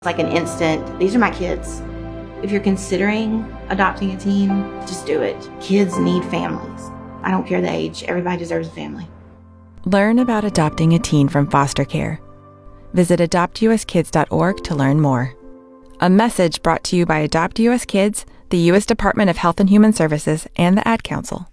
Like an instant, these are my kids. If you're considering adopting a teen, just do it. Kids need families. I don't care the age. Everybody deserves a family. Learn about adopting a teen from foster care. Visit adoptuskids.org to learn more. A message brought to you by Adopt US Kids, the U.S. Department of Health and Human Services, and the Ad Council.